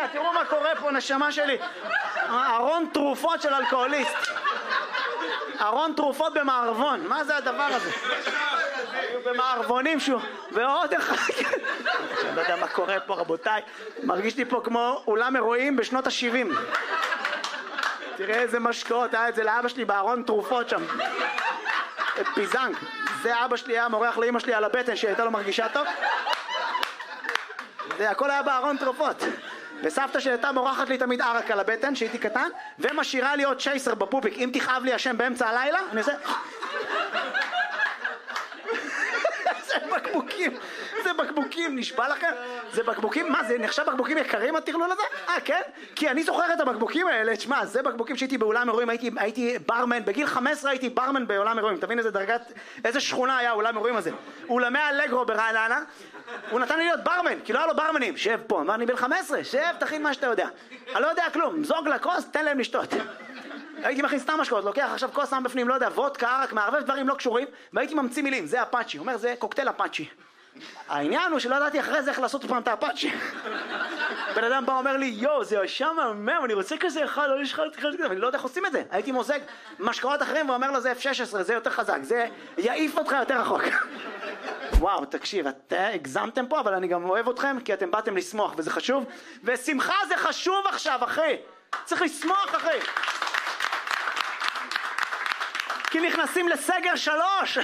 רגע, תראו מה קורה פה, נשמה שלי. ארון תרופות של אלכוהוליסט. ארון תרופות במערבון. מה זה הדבר הזה? במערבונים שהוא. ועוד אחד. אני לא יודע מה קורה פה, רבותיי. מרגיש לי פה כמו אולם אירועים בשנות ה-70. תראה איזה משקאות, היה את זה לאבא שלי בארון תרופות שם. פיזנג. זה אבא שלי היה מורח לאמא שלי על הבטן שהייתה לו מרגישה טוב. זה הכל היה בארון תרופות. וסבתא שהייתה מורחת לי תמיד ערק על הבטן שהייתי קטן, ומשאירה לי עוד צ'ייסר בפופיק. אם תכאב לי השם באמצע הלילה, אני עושה... זה בקבוקים, זה בקבוקים, נשבע לכם? זה בקבוקים, מה זה נחשב בקבוקים יקרים הטרלול הזה? כן? כי אני זוכר את הבקבוקים האלה, תשמע, זה בקבוקים שהייתי באולם אירועים, הייתי ברמן, בגיל 15 הייתי ברמן בעולם אירועים, תבין איזה דרגת, איזה שכונה היה אולם אירועים הזה. אולמי אלגרו ברעננה, הוא נתן לי להיות ברמן, כי לא היה לו ברמנים, שב פה, אמר אני בן 15, שב, תכין מה שאתה יודע. אני לא יודע כלום, זוג לכוס, תן להם לשתות. הייתי מכין סתם משקאות, לוקח עכשיו כוס שם בפנים, לא יודע, וודקה, ערק, מערבב דברים לא קשורים, והייתי ממציא מילים, זה אפאצ'י, אומר זה קוקטייל אפאצ'י. העניין הוא שלא ידעתי אחרי זה איך לעשות פעם את האפאצ'י. בן אדם בא אומר לי, יו, זה שם מהמם, אני רוצה כזה אחד, לא יש לך כזה, ואני לא יודע איך עושים את זה. הייתי מוזג משקאות אחרים ואומר לו, זה F16, זה יותר חזק, זה יעיף אותך יותר רחוק. וואו, תקשיב, אתם הגזמתם פה, אבל אני גם אוהב אתכם, כי אתם באתם לשמוח, וזה חשוב. ושמחה זה חשוב עכשיו, אחי. צריך לשמוח, אחי. כי נכנסים לסגר 3.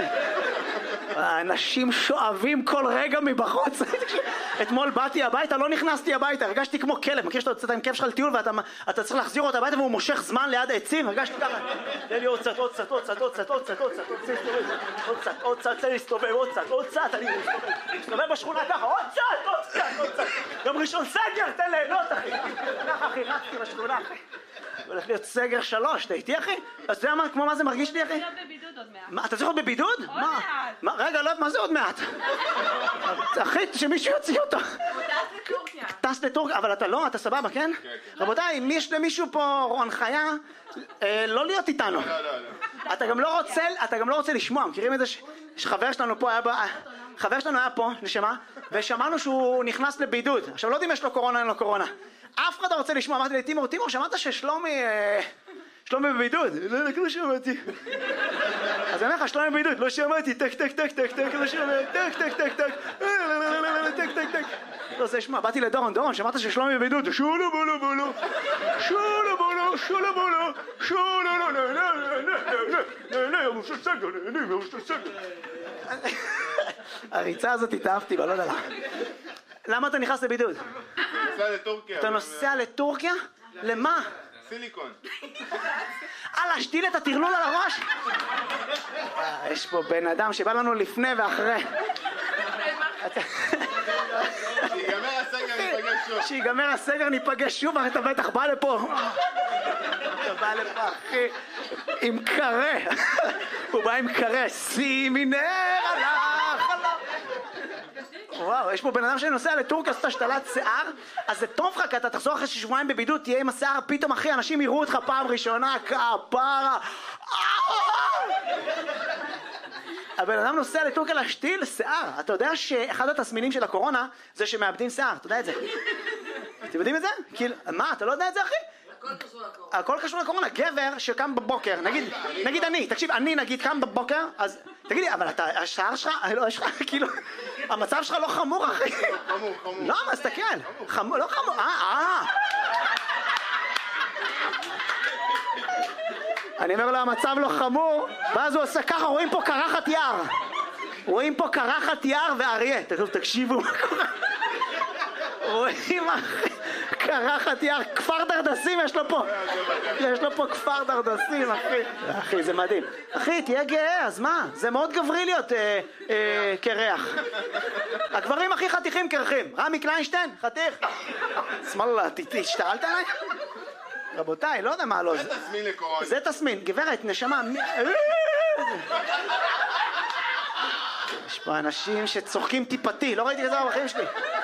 האנשים שואבים כל רגע מבחוץ. אתמול באתי הביתה, לא נכנסתי הביתה, הרגשתי כמו כלב. מכיר שאתה יוצאת עם כיף שלך לטיול ואתה צריך להחזיר אותו הביתה והוא מושך זמן ליד העצים? הרגשתי ככה. תן לי עוד קצת, עוד קצת, עוד קצת, עוד קצת, עוד קצת, עוד קצת, עוד קצת, תן לי להסתובב, עוד קצת, עוד קצת, אני מסתובב בשכונה ככה, עוד קצת, עוד קצת, עוד קצת. יום ראשון סגר, תן ליהנות, אחי. ככה, אחי, רצתי בשכונה, אחי. הולך להיות סגר 3, אתה איתי, אחי? אז אתה יודע כמו מה זה מרגיש לי, אחי? אתה צריך להיות בבידוד עוד מעט. מה, אתה צריך להיות בבידוד? עוד מעט. רגע, לא, מה זה עוד מעט? אחי, שמישהו יוציא אותו. הוא טס לטורקיה. טס לטורקיה, אבל אתה לא, אתה סבבה, כן? רבותיי, אם יש למישהו פה הנחיה, לא להיות איתנו. אתה גם לא רוצה לשמוע, מכירים את זה שחבר שלנו פה היה חבר שלנו היה פה, נשמה, ושמענו שהוא נכנס לבידוד. עכשיו לא יודעים יש לו קורונה, אין לו קורונה. אף אחד לא רוצה לשמוע, אמרתי לי, תימור, שמעת ששלומי בבידוד? לא שמעתי. אז אני אומר לך, שלומי בבידוד, לא שמעתי, טק, טק, טק, טק, טק, לא שמעתי, טק, טק, טק, טק, טק, טק, טק. לא זה, שמע, באתי לדורון, שמעת ששלומי בבידוד, שולו בולו בולו, שולו בולו, שולו בולו, שולו בולו, הריצה הזאת התאהבתי בה, לא יודע. למה אתה נכנס לבידוד? נוסע לטורקיה. אתה נוסע לטורקיה? למה? סיליקון. להשתיל את הטרלול על הראש? יש פה בן אדם שבא לנו לפני ואחרי. שיגמר הסגר ניפגש שוב. שיגמר הסגר ניפגש שוב, אתה בטח בא לפה. אתה בא לפה, אחי, עם קרה. הוא בא עם קרה. שימי נר על החלום. וואו, יש פה בן אדם שנוסע לטורקיה, עשתה השתלת שיער, אז זה טוב לך, כי אתה תחזור אחרי שבועיים בבידוד, תהיה עם השיער, פתאום אחי, אנשים יראו אותך פעם ראשונה, כפרה. הבן אדם נוסע לטורקיה להשתיל שיער. אתה יודע שאחד התסמינים של הקורונה זה שמאבדים שיער, אתה יודע את זה? אתם יודעים את זה? מה, אתה לא יודע את זה, אחי? הכל קשור לקורונה. גבר שקם בבוקר, נגיד אני, תקשיב, אני נגיד קם בבוקר, אז תגידי, אבל השער שלך, יש לך, כאילו, המצב שלך לא חמור, אחי. חמור. לא, מה, תסתכל. לא חמור, אני אומר לו, המצב לא חמור, ואז הוא עושה ככה, רואים פה קרחת יער. רואים פה קרחת יער ואריה. תקשיבו מה קורה. רואים, אחי. קרחת יער, כפר דרדסים יש לו פה. יש לו פה כפר דרדסים, אחי. אחי, זה מדהים. אחי, תהיה גאה, אז מה? זה מאוד גברי להיות קרח. הגברים הכי חתיכים קרחים. רמי קליינשטיין, חתיך. שמאללה, השתעלת עליי? רבותיי, לא יודע מה לא זה. זה תסמין לקורונה. זה תסמין, גברת, נשמה. יש פה אנשים שצוחקים טיפתי, לא ראיתי כזה בחיים שלי.